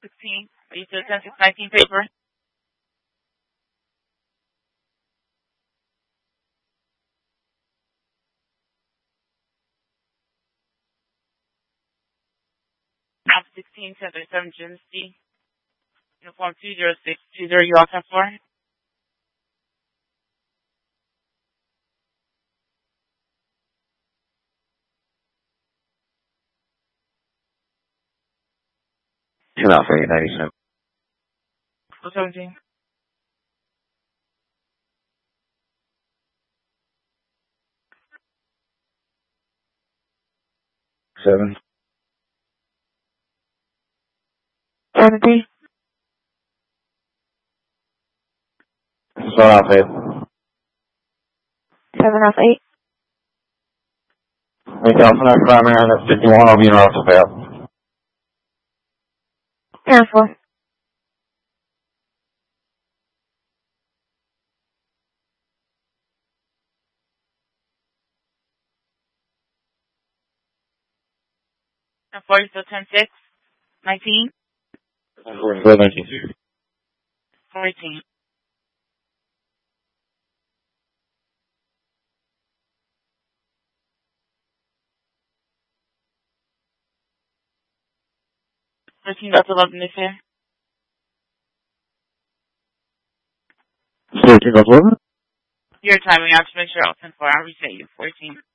16. Are you still 10-6-19 paper? Map 16, 1037 Jim C. Uniform 20620, you all 10-4? Two Alpha 897. 17. Seven. 17. Start Alpha 8. 7 Alpha 8. Make Alpha 9 primary and that's 51 over your Alpha fail. Air 4. Air 4, you still 10-6-19? 19. 14. That's 11 this year. 14 goes over? Your timing, I have to make sure I'll 10-4. I'll reset you. 14.